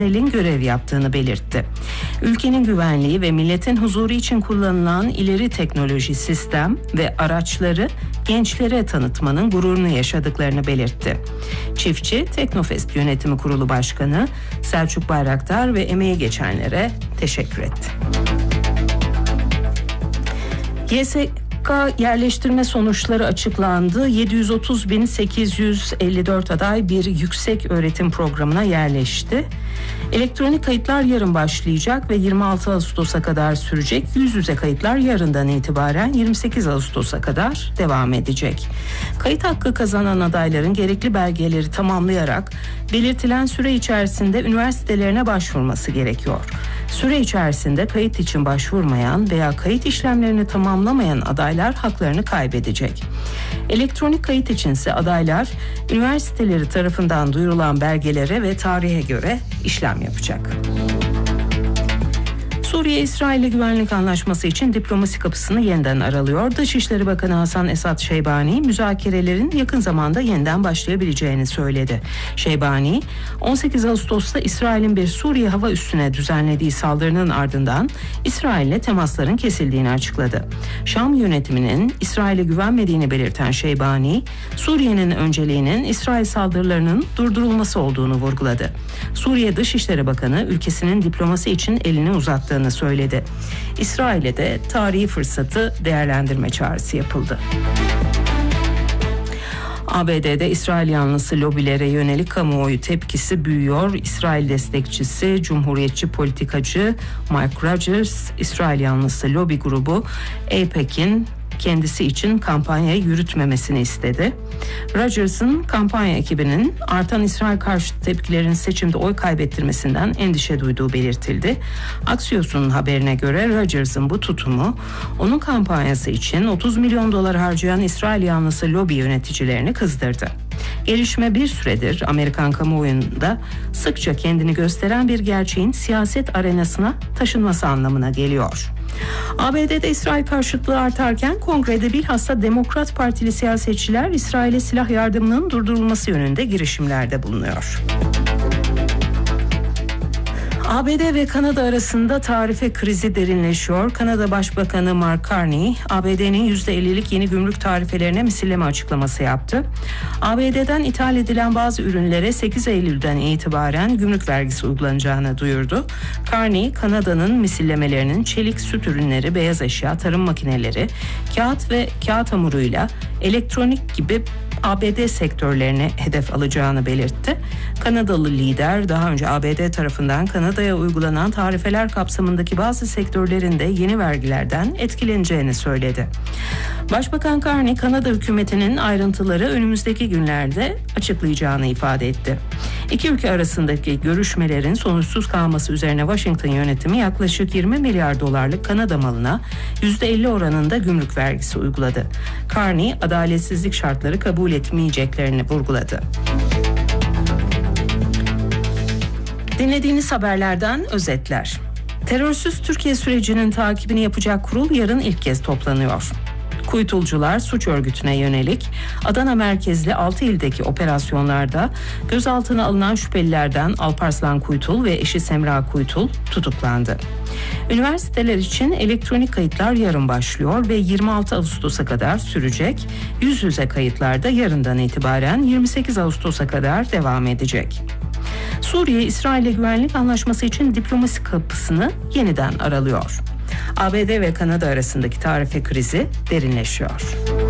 görev yaptığını belirtti. Ülkenin güvenliği ve milletin huzuru için kullanılan ileri teknoloji sistem ve araçları gençlere tanıtmanın gururunu yaşadıklarını belirtti. Çiftçi, Teknofest Yönetimi Kurulu Başkanı Selçuk Bayraktar ve emeği geçenlere teşekkür etti. YSK yerleştirme sonuçları açıklandı. 730.854 aday bir yüksek öğretim programına yerleşti. Elektronik kayıtlar yarın başlayacak ve 26 Ağustos'a kadar sürecek. Yüz yüze kayıtlar yarından itibaren 28 Ağustos'a kadar devam edecek. Kayıt hakkı kazanan adayların gerekli belgeleri tamamlayarak belirtilen süre içerisinde üniversitelerine başvurması gerekiyor. Süre içerisinde kayıt için başvurmayan veya kayıt işlemlerini tamamlamayan adaylar haklarını kaybedecek. Elektronik kayıt içinse adaylar üniversiteleri tarafından duyurulan belgelere ve tarihe göre işlem yapacak. Suriye-İsrail güvenlik anlaşması için diplomasi kapısını yeniden aralıyor. Dışişleri Bakanı Hasan Esat Şeybani, müzakerelerin yakın zamanda yeniden başlayabileceğini söyledi. Şeybani, 18 Ağustos'ta İsrail'in bir Suriye hava üssüne düzenlediği saldırının ardından İsrail'le temasların kesildiğini açıkladı. Şam yönetiminin İsrail'e güvenmediğini belirten Şeybani, Suriye'nin önceliğinin İsrail saldırılarının durdurulması olduğunu vurguladı. Suriye Dışişleri Bakanı ülkesinin diplomasi için elini uzattığını söyledi. İsrail'e de tarihi fırsatı değerlendirme çağrısı yapıldı. ABD'de İsrail yanlısı lobilere yönelik kamuoyu tepkisi büyüyor. İsrail destekçisi, Cumhuriyetçi politikacı Mike Rogers, İsrail yanlısı lobi grubu AIPAC'in kendisi için kampanya yürütmemesini istedi. Rogers'ın kampanya ekibinin artan İsrail karşıtı tepkilerin seçimde oy kaybettirmesinden endişe duyduğu belirtildi. Axios'un haberine göre Rogers'ın bu tutumu onun kampanyası için 30 milyon dolar harcayan İsrail yanlısı lobi yöneticilerini kızdırdı. Gelişme bir süredir Amerikan kamuoyunda sıkça kendini gösteren bir gerçeğin siyaset arenasına taşınması anlamına geliyor. ABD'de İsrail karşıtlığı artarken kongrede bilhassa Demokrat Partili siyasetçiler İsrail'e silah yardımının durdurulması yönünde girişimlerde bulunuyor. ABD ve Kanada arasında tarife krizi derinleşiyor. Kanada Başbakanı Mark Carney, ABD'nin %50'lik yeni gümrük tarifelerine misilleme açıklaması yaptı. ABD'den ithal edilen bazı ürünlere 8 Eylül'den itibaren gümrük vergisi uygulanacağını duyurdu. Carney, Kanada'nın misillemelerinin çelik, süt ürünleri, beyaz eşya, tarım makineleri, kağıt ve kağıt hamuruyla elektronik gibi ABD sektörlerine hedef alacağını belirtti. Kanadalı lider daha önce ABD tarafından Kanada'ya uygulanan tarifeler kapsamındaki bazı sektörlerin de yeni vergilerden etkileneceğini söyledi. Başbakan Carney, Kanada hükümetinin ayrıntıları önümüzdeki günlerde açıklayacağını ifade etti. İki ülke arasındaki görüşmelerin sonuçsuz kalması üzerine Washington yönetimi yaklaşık 20 milyar dolarlık Kanada malına %50 oranında gümrük vergisi uyguladı. Carney, adaletsizlik şartları kabul etmeyeceklerini vurguladı. Dinlediğiniz haberlerden özetler. Terörsüz Türkiye sürecinin takibini yapacak kurul yarın ilk kez toplanıyor. Kuytulcular suç örgütüne yönelik Adana merkezli 6 ildeki operasyonlarda gözaltına alınan şüphelilerden Alparslan Kuytul ve eşi Semra Kuytul tutuklandı. Üniversiteler için elektronik kayıtlar yarın başlıyor ve 26 Ağustos'a kadar sürecek. Yüz yüze kayıtlar da yarından itibaren 28 Ağustos'a kadar devam edecek. Suriye, İsrail'le güvenlik anlaşması için diplomasi kapısını yeniden aralıyor. ABD ve Kanada arasındaki tarife krizi derinleşiyor.